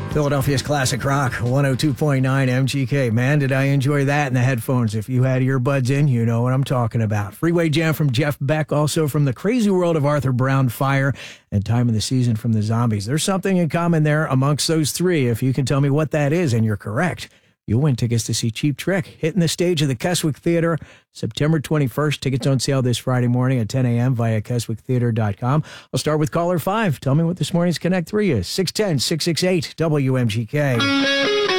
Philadelphia's classic rock, 102.9 MGK. Man, did I enjoy that in the headphones. If you had earbuds in, you know what I'm talking about. Freeway Jam from Jeff Beck, also from The Crazy World of Arthur Brown, Fire, and Time of the Season from the Zombies. There's something in common there amongst those three. If you can tell me what that is, and you're correct, you'll win tickets to see Cheap Trick hitting the stage of the Keswick Theater September 21st. Tickets on sale this Friday morning at 10 a.m. via KeswickTheater.com. I'll start with caller 5. Tell me what this morning's Connect 3 is. 610-668-WMGK.